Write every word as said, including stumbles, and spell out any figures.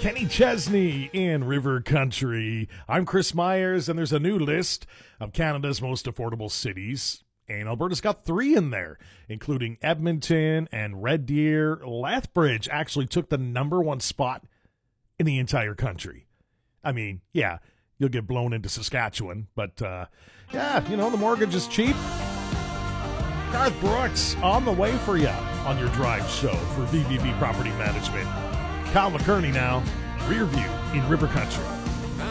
Kenny Chesney in River Country. I'm Chris Myers, and there's a new list of Canada's most affordable cities. And Alberta's got three in there, including Edmonton and Red Deer. Lethbridge actually took the number one spot in the entire country. I mean, yeah, you'll get blown into Saskatchewan, but uh, yeah, you know, the mortgage is cheap. Garth Brooks on the way for you on your drive show for V V V Property Management. Kyle McCurney now, Rear View in River Country.